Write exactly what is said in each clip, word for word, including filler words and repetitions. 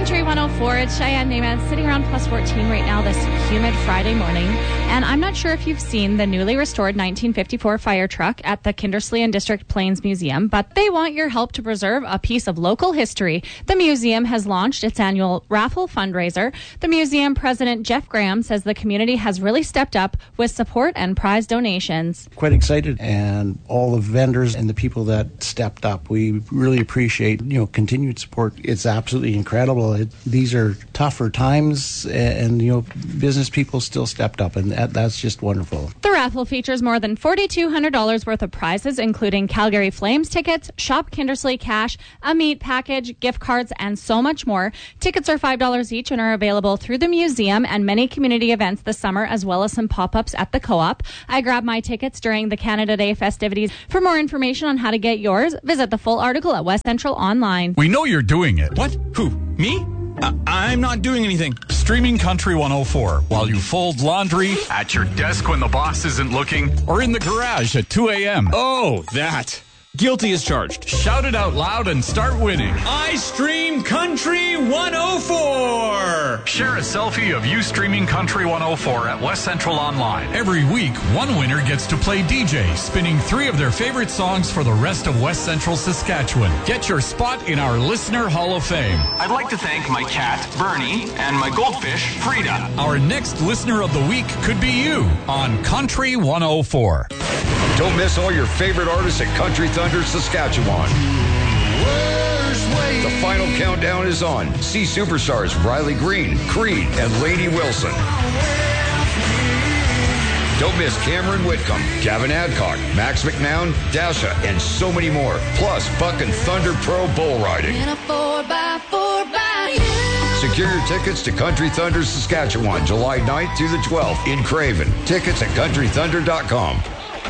Country one oh four, it's Cheyenne Namath sitting around plus fourteen right now this humid Friday morning. And I'm not sure if you've seen the newly restored nineteen fifty-four fire truck at the Kindersley and District Plains Museum, but they want your help to preserve a piece of local history. The museum has launched its annual raffle fundraiser. The museum president, Jeff Graham, says the community has really stepped up with support and prize donations. Quite excited, and all the vendors and the people that stepped up, we really appreciate, you know, continued support. It's absolutely incredible. It, these are tougher times, and, and you know, business people still stepped up, and that, that's just wonderful. The raffle features more than four thousand two hundred dollars worth of prizes, including Calgary Flames tickets, Shop Kindersley cash, a meat package, gift cards, and so much more. Tickets are five dollars each and are available through the museum and many community events this summer, as well as some pop-ups at the co-op. I grabbed my tickets during the Canada Day festivities. For more information on how to get yours, visit the full article at West Central Online. We know you're doing it. What? Who? Me? Uh, I'm not doing anything. Streaming Country one oh four while you fold laundry, at your desk when the boss isn't looking, or in the garage at two a.m. Oh, that. Guilty as charged. Shout it out loud and start winning. I stream Country one oh four. Share a selfie of you streaming Country one oh four at West Central Online. Every week, one winner gets to play D J, spinning three of their favorite songs for the rest of West Central Saskatchewan. Get your spot in our Listener Hall of Fame. I'd like to thank my cat, Bernie, and my goldfish, Frida. Our next Listener of the Week could be you on Country one oh four. Don't miss all your favorite artists at Country Thunder Saskatchewan. The final countdown is on. See superstars Riley Green, Creed, and Lainey Wilson. Don't miss Cameron Whitcomb, Gavin Adcock, Max McNown, Dasha, and so many more. Plus, Buck and Thunder Pro Bull Riding. In a four by four by you. Secure your tickets to Country Thunder Saskatchewan, July ninth through the twelfth in Craven. Tickets at country thunder dot com.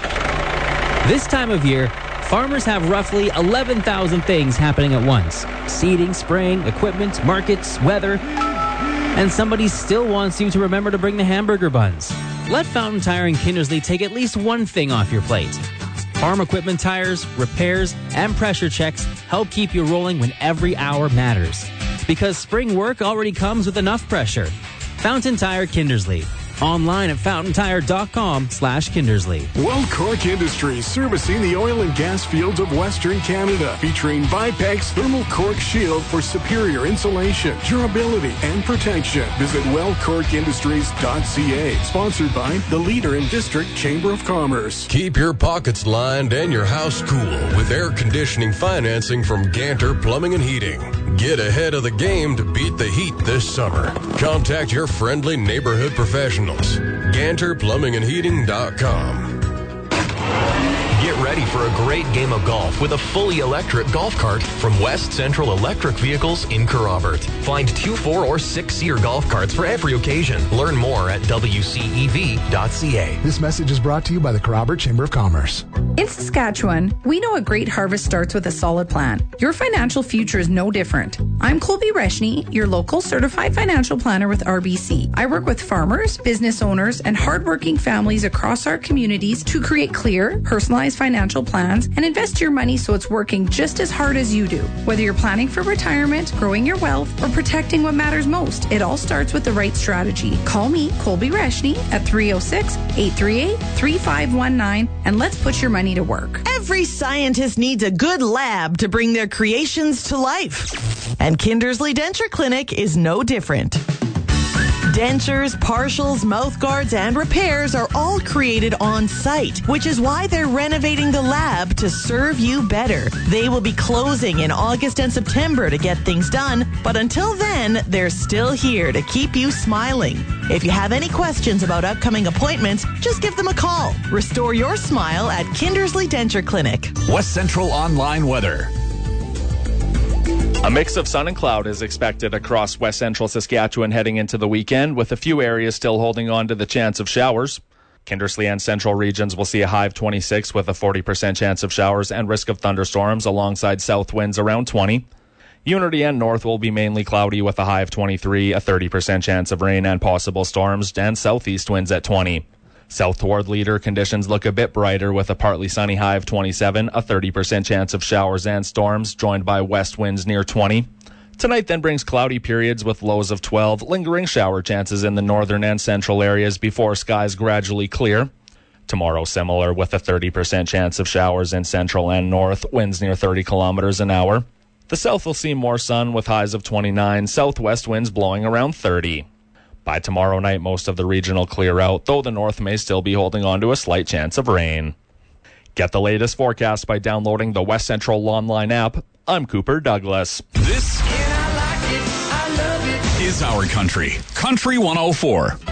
This time of year, farmers have roughly eleven thousand things happening at once. Seeding, spraying, equipment, markets, weather. And somebody still wants you to remember to bring the hamburger buns. Let Fountain Tire and Kindersley take at least one thing off your plate. Farm equipment tires, repairs, and pressure checks help keep you rolling when every hour matters. Because spring work already comes with enough pressure. Fountain Tire Kindersley. Online at fountain tire dot com slash Kindersley. Well Cork Industries, servicing the oil and gas fields of Western Canada, featuring Vipex Thermal Cork Shield for superior insulation, durability, and protection. Visit well cork industries dot c a. Sponsored by the leader in District Chamber of Commerce. Keep your pockets lined and your house cool with air conditioning financing from Ganter Plumbing and Heating. Get ahead of the game to beat the heat this summer. Contact your friendly neighborhood professionals. Ganter Plumbing and Heating dot com. Get ready for a great game of golf with a fully electric golf cart from West Central Electric Vehicles in Kerrobert. Find two, four, or six-seater golf carts for every occasion. Learn more at w c e v dot c a. This message is brought to you by the Kerrobert Chamber of Commerce. In Saskatchewan, we know a great harvest starts with a solid plan. Your financial future is no different. I'm Colby Reshny, your local certified financial planner with R B C. I work with farmers, business owners, and hardworking families across our communities to create clear, personalized financial plans and invest your money so it's working just as hard as you do. Whether you're planning for retirement, growing your wealth, or protecting what matters most, it all starts with the right strategy. Call me, Colby Reshny, at three oh six, eight three eight, three five one nine, and let's put your money to work. Every scientist needs a good lab to bring their creations to life. And Kindersley Denture Clinic is no different. Dentures, partials, mouth guards, and repairs are all created on site, which is why they're renovating the lab to serve you better. They will be closing in August and September to get things done, but until then, they're still here to keep you smiling. If you have any questions about upcoming appointments, just give them a call. Restore your smile at Kindersley Denture Clinic. West Central Online Weather. A mix of sun and cloud is expected across West Central Saskatchewan heading into the weekend, with a few areas still holding on to the chance of showers. Kindersley and central regions will see a high of twenty-six with a forty percent chance of showers and risk of thunderstorms alongside south winds around twenty. Unity and North will be mainly cloudy with a high of twenty-three, a thirty percent chance of rain and possible storms, and southeast winds at twenty. South toward Leader, conditions look a bit brighter with a partly sunny high of twenty-seven, a thirty percent chance of showers and storms, joined by west winds near twenty. Tonight then brings cloudy periods with lows of twelve, lingering shower chances in the northern and central areas before skies gradually clear. Tomorrow similar with a thirty percent chance of showers in central and north, winds near thirty kilometers an hour. The south will see more sun with highs of twenty-nine, southwest winds blowing around thirty. By tomorrow night, most of the region will clear out, though the north may still be holding on to a slight chance of rain. Get the latest forecast by downloading the West Central online app. I'm Cooper Douglas. This is our country. Country one oh four.